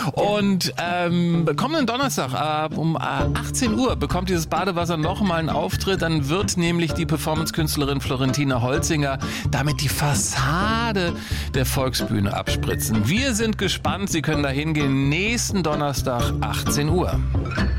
Und kommenden Donnerstag um 18 Uhr bekommt dieses Badewasser nochmal einen Auftritt. Dann wird nämlich die Performance-Künstlerin Florentina Holzinger damit die Fassade der Volksbühne abspritzen. Wir sind gespannt. Sie können da hingehen. Nächsten Donnerstag 18 Uhr.